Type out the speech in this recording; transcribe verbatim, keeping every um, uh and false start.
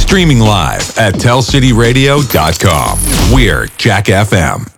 Streaming live at tell city radio dot com. We're Jack F M.